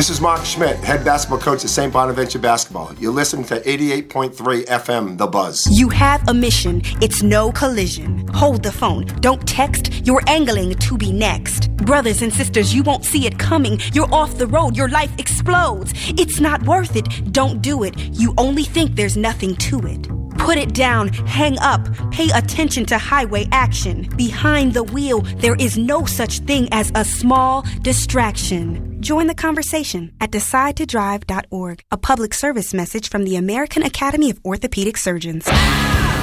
This is Mark Schmidt, head basketball coach at St. Bonaventure Basketball. You're listening to 88.3 FM, The Buzz. You have a mission. It's no collision. Hold the phone. Don't text. You're angling to be next. Brothers and sisters, you won't see it coming. You're off the road. Your life explodes. It's not worth it. Don't do it. You only think there's nothing to it. Put it down, hang up, pay attention to highway action. Behind the wheel, there is no such thing as a small distraction. Join the conversation at decidetodrive.org, a public service message from the American Academy of Orthopedic Surgeons.